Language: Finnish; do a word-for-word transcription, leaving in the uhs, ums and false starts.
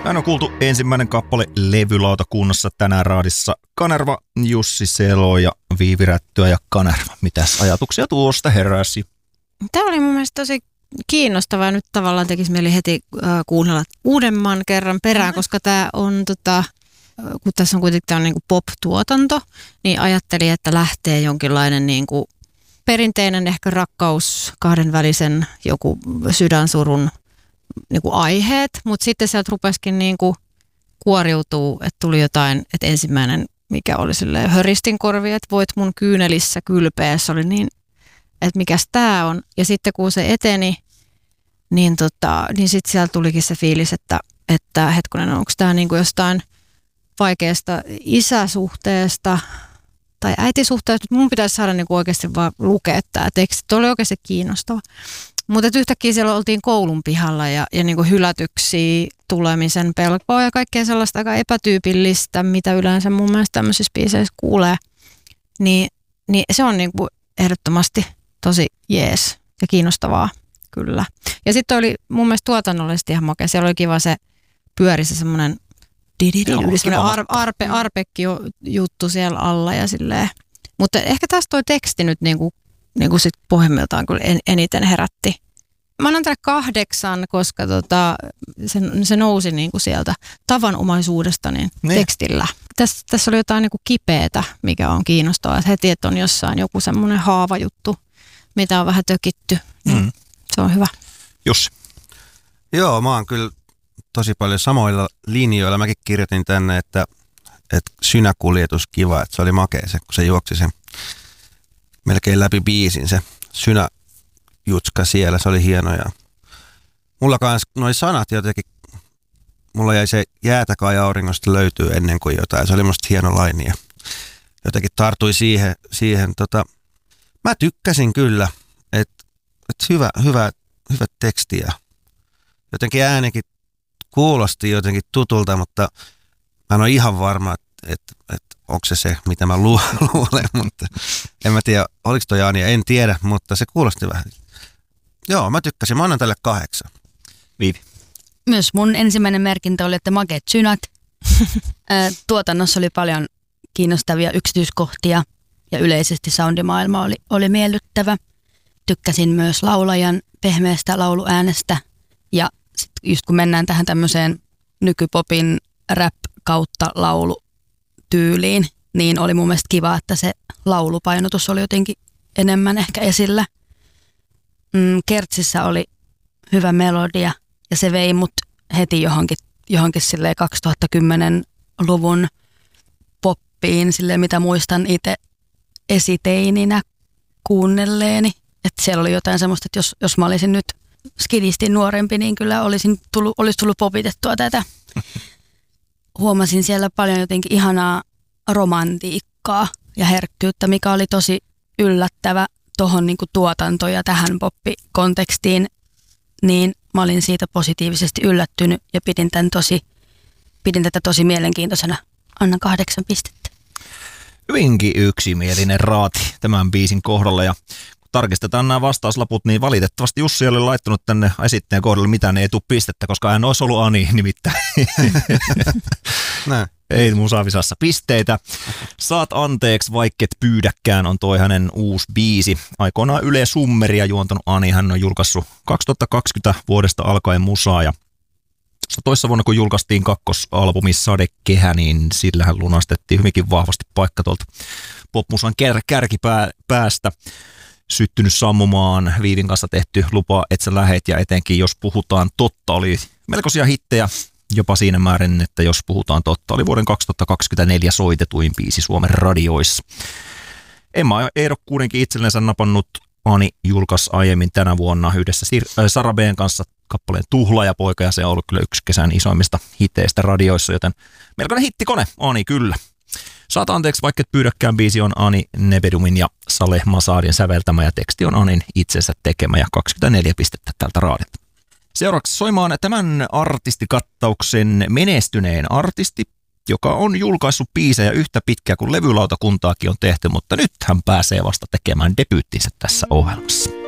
Hän on kuultu ensimmäinen kappale levylautakunnassa tänään raadissa. Kanerva, Jussi Selo ja Viivi Rättyä ja Kanerva. Mitäs ajatuksia tuosta heräsi? Tämä oli mun mielestä tosi kiinnostavaa. Nyt tavallaan tekisi mieli heti äh, kuunnella uudemman kerran perään, koska tämä on, tota, kun tässä on kuitenkin tämä on niinku pop-tuotanto, niin ajattelin, että lähtee jonkinlainen niinku perinteinen ehkä rakkaus, kahdenvälisen joku sydänsurun niinku aiheet, mutta sitten sieltä rupesikin niinku kuoriutuu, että tuli jotain, että ensimmäinen, mikä oli silleen höristin korvi, että voit mun kyynelissä kylpeä, se oli niin, että mikäs tää on. Ja sitten kun se eteni, niin, tota, niin sitten sieltä tulikin se fiilis, että, että hetkonen, onko tämä niinku jostain vaikeasta isäsuhteesta tai äitisuhteesta, mun pitäisi saada niinku oikeasti vaan lukea tämä teksti. Tuo oli oikeasti kiinnostava. Mutta yhtäkkiä siellä oltiin koulun pihalla ja, ja niinku hylätyksiä, tulemisen pelkoa ja kaikkea sellaista aika epätyypillistä, mitä yleensä mun mielestä tämmöisissä biiseissä kuulee. Niin, niin se on niinku ehdottomasti tosi jees ja kiinnostavaa kyllä. Ja sitten oli mun mielestä tuotannollisesti ihan makea. Siellä oli kiva se pyöri se semmoinen ar, arpe, arpekki-juttu siellä alla ja silleen. Mutta ehkä tässä toi teksti nyt niinku niin kuin sit pohjimmiltaan kyllä en, eniten herätti. Mä annan tälle kahdeksan, koska tota, se, se nousi niin kuin sieltä tavanomaisuudesta niin niin. tekstillä. Tässä, tässä oli jotain niin kuin kipeätä, mikä on kiinnostavaa. Että heti, että on jossain joku semmoinen haavajuttu, mitä on vähän tökitty. Niin mm. Se on hyvä. Jussi. Joo, mä oon kyllä tosi paljon samoilla linjoilla. Mäkin kirjoitin tänne, että, että synäkuljetus kiva, että se oli makea se, kun se juoksi sen melkein läpi biisin se synäjutska siellä, se oli hieno. Ja mulla kanssa noi sanat jotenkin, mulla jäi se jäätä kai auringosta löytyy ennen kuin jotain, se oli musta hieno laini ja jotenkin tartui siihen. siihen tota. Mä tykkäsin kyllä, että et hyvä, hyvä, hyvä teksti ja jotenkin äänikin kuulosti jotenkin tutulta, mutta mä en ole ihan varma, että et, et onko se se, mitä mä lu- luulen, mutta en mä tiedä, oliko toi Anja, en tiedä, mutta se kuulosti vähän. Joo, mä tykkäsin, mä annan tälle kahdeksan. Viivi. Myös mun ensimmäinen merkintä oli, että makeat synät. Tuotannossa oli paljon kiinnostavia yksityiskohtia ja yleisesti soundimaailma oli, oli miellyttävä. Tykkäsin myös laulajan pehmeästä lauluäänestä ja sit just kun mennään tähän tämmöiseen nykypopin rap kautta laulu tyyliin, niin oli mun mielestä kiva, että se laulupainotus oli jotenkin enemmän ehkä esillä. Mm, Kertsissä oli hyvä melodia ja se vei mut heti johonkin, johonkin silleen kaksituhattakymmenluvun poppiin, silleen mitä muistan itse esiteininä kuunnelleeni. Että siellä oli jotain semmoista, että jos, jos mä olisin nyt skidisti nuorempi, niin kyllä olisin tullut, olisi tullut popitettua tätä. Huomasin siellä paljon jotenkin ihanaa romantiikkaa ja herkkyyttä, mikä oli tosi yllättävä tuohon niinku tuotantoon ja tähän poppikontekstiin, niin mä olin siitä positiivisesti yllättynyt ja pidin, tämän tosi, pidin tätä tosi mielenkiintoisena. Annan kahdeksan pistettä. Hyvinkin yksimielinen raati tämän biisin kohdalla ja tarkistetaan nämä vastauslaput, niin valitettavasti Jussi ei ole laittanut tänne esittäjän kohdalle mitään, ei tule pistettä, koska hän olisi ollut Ani nimittäin. Ei musavisassa pisteitä. Saat anteeksi, vaikket pyydäkään, on toi hänen uusi biisi. Aikoinaan Yle Summeria juontanut Ani, hän on julkaissut kaksituhattakaksikymmentä vuodesta alkaen musaa ja toissa vuonna kun julkaistiin kakkosalbumi Sadekehä, niin sillähän lunastettiin hyvinkin vahvasti paikka tuolta popmusan kär- kärkipäästä. Syttynyt sammumaan, Viivin kanssa tehty Lupa, et sä lähet ja etenkin jos puhutaan totta oli melkoisia hittejä jopa siinä määrin, että jos puhutaan totta oli vuoden kaksituhattakaksikymmentäneljä soitetuin biisi Suomen radioissa. Emma ehdokkuudenkin itsellensä napannut. Ani julkaisi aiemmin tänä vuonna yhdessä Sir- äh, Sara B:n kanssa kappaleen Tuhlaajapoika ja se on ollut kyllä yksi kesän isoimmista hiteistä radioissa, joten melkoinen hittikone, Ani kyllä. Saat anteeksi, vaikka et pyydäkään, biisi on Ani Nebedumin ja Saleh Masadin säveltämä ja teksti on Anin itsensä tekemä ja kaksikymmentäneljä pistettä tältä raadilta. Seuraavaksi soimaan tämän artistikattauksen menestyneen artisti, joka on julkaissut biisejä yhtä pitkää kuin levylautakuntaakin on tehty, mutta nyt hän pääsee vasta tekemään debyyttinsä tässä ohjelmassa.